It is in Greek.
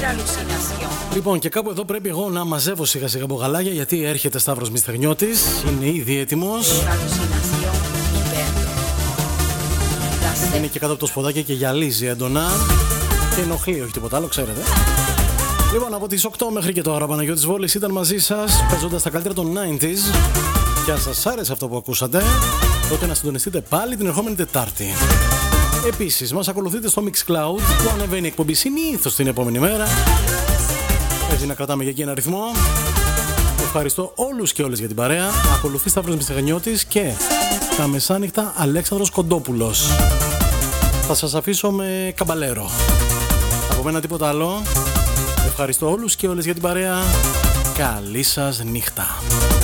Λοιπόν, και κάπου εδώ πρέπει εγώ να μαζεύω σιγά σιγά μπογαλάκια, γιατί έρχεται Σταύρος Μισθερνιώτης, είναι ήδη έτοιμος. Είναι και κάτω από το σποδάκι και γυαλίζει έντονα και ενοχλεί, όχι τίποτα άλλο, ξέρετε. Λοιπόν, από τις 8 μέχρι και τώρα ο Παναγιώτης Βόλης ήταν μαζί σας, παίζοντας τα καλύτερα των 90s. Και αν σας άρεσε αυτό που ακούσατε, τότε να συντονιστείτε πάλι την ερχόμενη Τετάρτη. Επίσης, μας ακολουθείτε στο Mixcloud, που ανεβαίνει η εκπομπή συνήθως την επόμενη μέρα. Έτσι να κρατάμε για εκεί ένα ρυθμό. Ευχαριστώ όλους και όλες για την παρέα. Ακολουθεί Σταύρος Μισθερνιώτης και τα μεσάνυχτα Αλέξανδρος Κοντόπουλος. Θα σας αφήσω με καμπαλέρο. Από μένα τίποτα άλλο. Ευχαριστώ όλους και όλες για την παρέα. Καλή σας νύχτα.